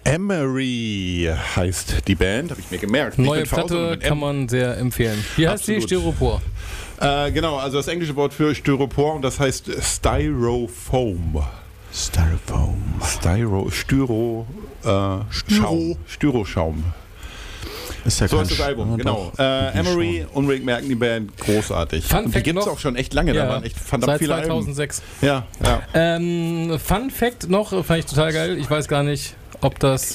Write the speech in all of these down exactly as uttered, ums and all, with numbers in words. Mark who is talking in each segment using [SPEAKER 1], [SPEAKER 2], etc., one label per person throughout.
[SPEAKER 1] Emery heißt die Band, habe ich mir gemerkt.
[SPEAKER 2] Neue Platte kann man sehr empfehlen. Wie heißt
[SPEAKER 1] Absolut.
[SPEAKER 2] die? Styropor.
[SPEAKER 1] Äh, genau, also das englische Wort für Styropor und das heißt Styrofoam.
[SPEAKER 3] Styrofoam.
[SPEAKER 1] Styro, Styro, äh,
[SPEAKER 3] Styro.
[SPEAKER 1] Schaum. Styroschaum.
[SPEAKER 3] Ist ja
[SPEAKER 1] So
[SPEAKER 3] kein
[SPEAKER 1] ist das Album,
[SPEAKER 3] Sch-
[SPEAKER 1] genau.
[SPEAKER 3] Doch,
[SPEAKER 1] Äh, Emery,
[SPEAKER 3] schon.
[SPEAKER 1] unbedingt merken, die Band, großartig.
[SPEAKER 2] Fun
[SPEAKER 1] und die
[SPEAKER 2] Fact
[SPEAKER 1] gibt es
[SPEAKER 2] noch-
[SPEAKER 1] auch schon echt lange, da
[SPEAKER 2] Ja,
[SPEAKER 1] waren echt verdammt
[SPEAKER 2] seit
[SPEAKER 1] viele Alben.
[SPEAKER 2] zweitausendsechs.
[SPEAKER 1] Ja, ja.
[SPEAKER 2] Ähm, Fun Fact noch, fand ich total geil. Ich weiß gar nicht, ob das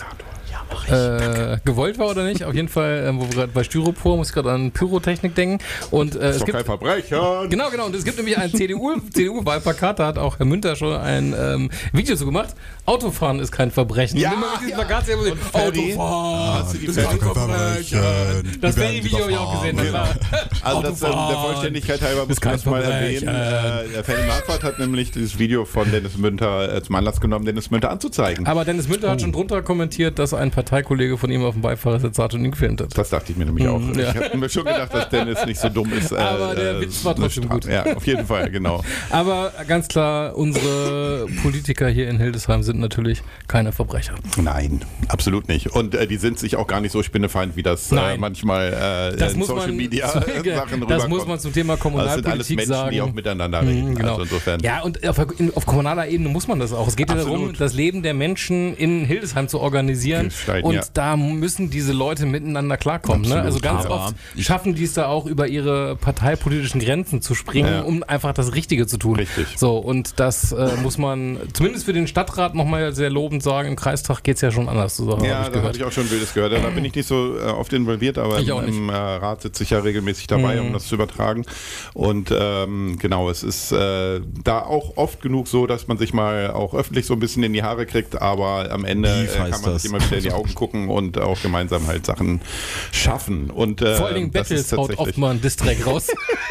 [SPEAKER 2] äh, gewollt war oder nicht. Auf jeden Fall, äh, wo wir gerade bei Styropor, muss ich gerade an Pyrotechnik denken. Und äh,
[SPEAKER 1] Ist
[SPEAKER 2] es
[SPEAKER 1] doch
[SPEAKER 2] gibt
[SPEAKER 1] kein Verbrecher.
[SPEAKER 2] Genau, genau. Und es gibt nämlich ein C D U-Wahlplakat, da hat auch Herr Münter schon ein ähm, Video zu gemacht. Autofahren ist kein Verbrechen.
[SPEAKER 1] Ja,
[SPEAKER 2] und immer mit diesem
[SPEAKER 1] ja.
[SPEAKER 2] Plakat sehr
[SPEAKER 1] Und Ferdi,
[SPEAKER 2] Autofahren
[SPEAKER 1] hast du die
[SPEAKER 2] ist
[SPEAKER 1] Ferdi
[SPEAKER 2] kein
[SPEAKER 1] Verbrechen?
[SPEAKER 2] Verbrechen. Das
[SPEAKER 3] Die werden
[SPEAKER 2] Ferdi-Video habe ich auch gesehen.
[SPEAKER 1] Genau.
[SPEAKER 2] Das war
[SPEAKER 1] Also das, ähm, der
[SPEAKER 2] Autofahren
[SPEAKER 1] Vollständigkeit halber muss
[SPEAKER 2] ist
[SPEAKER 1] man
[SPEAKER 2] kein
[SPEAKER 1] das mal
[SPEAKER 2] Verbrechen.
[SPEAKER 1] erwähnen. Äh, der Ferdi Marquardt hat nämlich dieses Video von Dennis Münter äh, zum Anlass genommen, Dennis Münter anzuzeigen.
[SPEAKER 2] Aber Dennis Münter
[SPEAKER 1] Oh.
[SPEAKER 2] hat schon drunter kommentiert, dass ein Parteikollege von ihm auf dem Beifahrersitz saß und ihn gefilmt hat.
[SPEAKER 1] Das dachte ich mir nämlich auch.
[SPEAKER 2] Mhm, ja.
[SPEAKER 1] Ich habe mir schon gedacht, dass Dennis nicht so dumm ist. Äh,
[SPEAKER 2] Aber der
[SPEAKER 1] äh,
[SPEAKER 2] Witz war trotzdem gut.
[SPEAKER 1] Ja, auf jeden Fall, genau.
[SPEAKER 2] Aber ganz klar, unsere Politiker hier in Hildesheim sind natürlich keine Verbrecher.
[SPEAKER 1] Nein, absolut nicht. Und äh, die sind sich auch gar nicht so spinnefeind, wie das äh,
[SPEAKER 2] Nein.
[SPEAKER 1] manchmal äh,
[SPEAKER 2] Das
[SPEAKER 1] in
[SPEAKER 2] muss
[SPEAKER 1] Social
[SPEAKER 2] man,
[SPEAKER 1] Media
[SPEAKER 2] zu-
[SPEAKER 1] Sachen
[SPEAKER 2] das
[SPEAKER 1] rüberkommen.
[SPEAKER 2] muss man zum Thema
[SPEAKER 1] Das sind alles
[SPEAKER 2] Kommunalpolitik
[SPEAKER 1] Menschen,
[SPEAKER 2] sagen.
[SPEAKER 1] die auch miteinander reden.
[SPEAKER 2] Mhm, genau.
[SPEAKER 1] Also insofern.
[SPEAKER 2] Ja, und auf, in, auf kommunaler Ebene muss man das auch. Es geht ja darum,
[SPEAKER 1] Absolut.
[SPEAKER 2] das Leben der Menschen in Hildesheim zu organisieren.
[SPEAKER 1] Gestalten,
[SPEAKER 2] Und
[SPEAKER 1] ja.
[SPEAKER 2] da müssen diese Leute miteinander klarkommen. Ne?
[SPEAKER 1] Absolut,
[SPEAKER 2] Also ganz
[SPEAKER 3] aber
[SPEAKER 2] oft schaffen die es da auch, über ihre parteipolitischen Grenzen zu springen,
[SPEAKER 1] Ja.
[SPEAKER 2] um einfach das Richtige zu tun.
[SPEAKER 1] Richtig.
[SPEAKER 2] So, und das äh, muss man zumindest für den Stadtrat nochmal sehr lobend sagen. Im Kreistag geht es ja schon anders. So, hab
[SPEAKER 1] Ja,
[SPEAKER 2] ich
[SPEAKER 1] da
[SPEAKER 2] gehört.
[SPEAKER 1] habe ich auch schon Wildes gehört. Da bin ich nicht so äh, oft involviert, aber
[SPEAKER 2] Ich
[SPEAKER 1] im,
[SPEAKER 2] auch nicht.
[SPEAKER 1] im äh, Rat sitze ich ja regelmäßig dabei,
[SPEAKER 2] Mhm.
[SPEAKER 1] um das zu übertragen. Und ähm, genau, es ist äh, da auch oft genug so, dass man sich mal auch öffentlich so ein bisschen in die Haare kriegt, aber am Ende äh,
[SPEAKER 3] Beef
[SPEAKER 1] kann
[SPEAKER 3] heißt
[SPEAKER 1] man
[SPEAKER 3] das.
[SPEAKER 1] sich immer wieder in die Augen gucken und auch gemeinsam halt Sachen schaffen. Und, äh,
[SPEAKER 2] Vor allen Dingen
[SPEAKER 1] das ist
[SPEAKER 2] Battles haut
[SPEAKER 1] tatsächlich-
[SPEAKER 2] oft mal einen Distrack raus.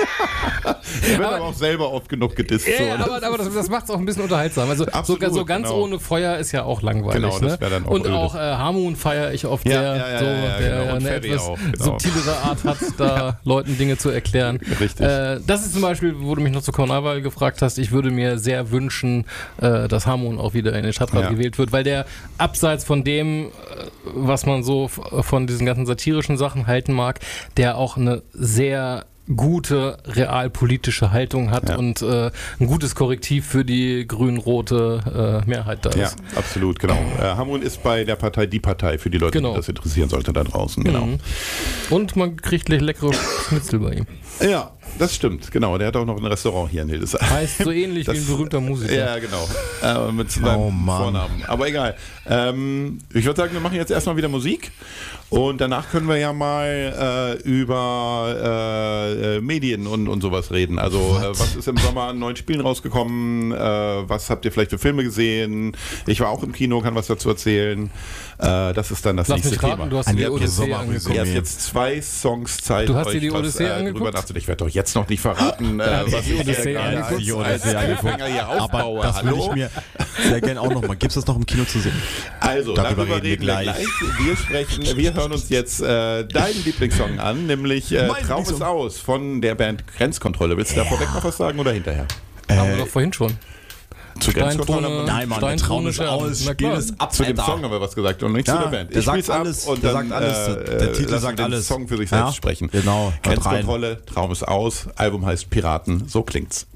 [SPEAKER 1] Ich bin
[SPEAKER 2] aber-
[SPEAKER 1] aber auch selber oft genug gedisst.
[SPEAKER 2] Ja,
[SPEAKER 1] so,
[SPEAKER 2] ja,
[SPEAKER 1] ne?
[SPEAKER 2] aber, aber das, das macht es auch ein bisschen unterhaltsam. Also
[SPEAKER 1] Absolut,
[SPEAKER 2] so, so ganz
[SPEAKER 1] genau.
[SPEAKER 2] ohne Feuer ist ja auch langweilig.
[SPEAKER 1] Genau, das
[SPEAKER 2] ne?
[SPEAKER 1] wär dann auch
[SPEAKER 2] Und
[SPEAKER 1] öde.
[SPEAKER 2] auch äh, Harmon feiere ich oft
[SPEAKER 1] Ja,
[SPEAKER 2] sehr,
[SPEAKER 1] ja, ja,
[SPEAKER 2] so,
[SPEAKER 1] ja, ja,
[SPEAKER 2] der
[SPEAKER 1] genau. Und
[SPEAKER 2] eine
[SPEAKER 1] Ferdi
[SPEAKER 2] etwas
[SPEAKER 1] auch, genau.
[SPEAKER 2] subtilere Art hat, da Leuten Dinge zu erklären.
[SPEAKER 1] Richtig.
[SPEAKER 2] Äh, das ist zum Beispiel, wo du mich noch zur Kommunalwahl gefragt hast, ich würde mir sehr wünschen, äh, dass Harmon auch wieder in den Stadtrat
[SPEAKER 1] Ja.
[SPEAKER 2] gewählt wird, weil der abseits von dem, äh, was man so f- von diesen ganzen satirischen Sachen halten mag, der auch eine sehr gute realpolitische Haltung hat
[SPEAKER 1] Ja.
[SPEAKER 2] und äh, ein gutes Korrektiv für die grün-rote äh, Mehrheit da
[SPEAKER 1] Ja,
[SPEAKER 2] ist.
[SPEAKER 1] absolut, genau. Äh, Hamon ist bei der Partei die Partei für die Leute,
[SPEAKER 2] Genau.
[SPEAKER 1] die das interessieren sollte da draußen. Genau.
[SPEAKER 2] Mhm. Und man kriegt le- leckere Schnitzel bei ihm.
[SPEAKER 1] Ja, das stimmt, genau. Der hat auch noch ein Restaurant hier in Hildesheim.
[SPEAKER 2] Heißt so ähnlich
[SPEAKER 1] Das-
[SPEAKER 2] wie ein berühmter Musiker.
[SPEAKER 1] Ja, genau. Äh, mit seinem
[SPEAKER 3] Oh, Mann.
[SPEAKER 1] Vornamen. Aber egal. Ähm, ich würde sagen, wir machen jetzt erstmal wieder Musik. Und danach können wir ja mal äh, über äh, äh, Medien und, und sowas reden. Also, äh, was ist im Sommer an neuen Spielen rausgekommen? Äh, was habt ihr vielleicht für Filme gesehen? Ich war auch im Kino, kann was dazu erzählen. Äh, das ist dann das
[SPEAKER 2] Lass
[SPEAKER 1] nächste
[SPEAKER 2] mich raten,
[SPEAKER 1] Thema.
[SPEAKER 2] du hast
[SPEAKER 3] An
[SPEAKER 2] dir die
[SPEAKER 3] die
[SPEAKER 2] Odyssee
[SPEAKER 3] Sommerresümee.
[SPEAKER 2] angeguckt.
[SPEAKER 1] Ihr habt jetzt zwei Songs Zeit.
[SPEAKER 2] Du hast dir
[SPEAKER 1] euch
[SPEAKER 2] die
[SPEAKER 1] was,
[SPEAKER 2] Odyssee
[SPEAKER 1] äh,
[SPEAKER 2] angeguckt?
[SPEAKER 1] drüber nachzudenken. Ich werde doch jetzt noch nicht verraten, äh,
[SPEAKER 2] Ja,
[SPEAKER 1] was
[SPEAKER 2] die
[SPEAKER 1] ich
[SPEAKER 2] Odyssee
[SPEAKER 1] hier gerade
[SPEAKER 2] angeguckt.
[SPEAKER 1] als-
[SPEAKER 3] Die
[SPEAKER 1] als
[SPEAKER 3] Odyssee angeguckt.
[SPEAKER 1] Cliffhanger hier aufbaue.
[SPEAKER 3] Aber das würde
[SPEAKER 1] Hallo?
[SPEAKER 3] ich mir sehr gerne auch nochmal. Gibt es das noch im Kino zu sehen?
[SPEAKER 1] Also,
[SPEAKER 3] Darüber
[SPEAKER 1] darüber,
[SPEAKER 3] reden wir
[SPEAKER 1] reden wir
[SPEAKER 3] gleich.
[SPEAKER 1] gleich. Wir sprechen, wir hören uns jetzt äh, deinen Lieblingssong an, nämlich äh,
[SPEAKER 3] Mein
[SPEAKER 1] Traum ist
[SPEAKER 3] Lieblingssong.
[SPEAKER 1] aus von der Band Grenzkontrolle. Willst du da vorweg noch was sagen oder hinterher?
[SPEAKER 2] Haben wir
[SPEAKER 3] Äh,
[SPEAKER 2] doch vorhin schon.
[SPEAKER 1] Zu
[SPEAKER 2] Steinkrone,
[SPEAKER 1] haben wir-
[SPEAKER 3] Nein, Mann, der Traum ist
[SPEAKER 2] Steinkrone
[SPEAKER 3] aus.
[SPEAKER 2] Na klar.
[SPEAKER 3] Spiel ist ab,
[SPEAKER 1] Zu dem
[SPEAKER 3] Alter.
[SPEAKER 1] Song haben wir was gesagt und nicht
[SPEAKER 3] Ja,
[SPEAKER 1] zu der Band.
[SPEAKER 3] der
[SPEAKER 1] Ich
[SPEAKER 3] sagt
[SPEAKER 1] spiel's ab
[SPEAKER 3] alles,
[SPEAKER 1] und
[SPEAKER 3] der
[SPEAKER 1] dann,
[SPEAKER 3] sagt alles,
[SPEAKER 1] äh,
[SPEAKER 3] der Titel
[SPEAKER 1] lassen
[SPEAKER 3] sagt
[SPEAKER 1] den
[SPEAKER 3] alles.
[SPEAKER 1] Song für sich
[SPEAKER 3] Ja,
[SPEAKER 1] selbst sprechen.
[SPEAKER 3] genau, hört rein.
[SPEAKER 1] Grenzkontrolle, Traum ist aus, Album heißt Piraten, so klingt's.